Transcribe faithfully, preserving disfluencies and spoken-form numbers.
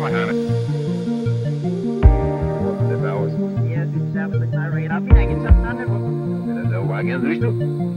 Yes, it's seven. I read. I'll be hanging something under. Wagen Richtung?